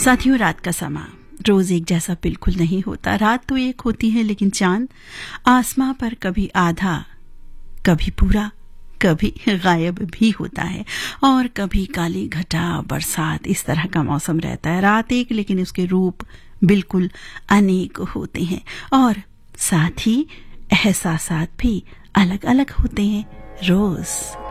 साथियों, रात का समा रोज एक जैसा बिल्कुल नहीं होता। रात तो एक होती है, लेकिन चांद आसमां पर कभी आधा, कभी पूरा, कभी गायब भी होता है, और कभी काली घटा, बरसात, इस तरह का मौसम रहता है। रात एक, लेकिन उसके रूप बिल्कुल अनेक होते हैं, और साथ ही एहसासात भी अलग अलग होते हैं। रोज